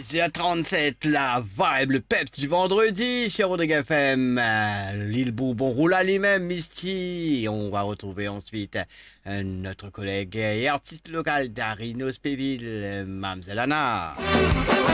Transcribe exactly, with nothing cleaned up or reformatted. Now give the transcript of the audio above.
dix heures trente-sept, la vibe, le peps du vendredi sur Rodrigue F M. L'île Bourbon roule à lui-même, Misty. On va retrouver ensuite euh, notre collègue et artiste local d'Arinos Péville, Mamzelle Anna.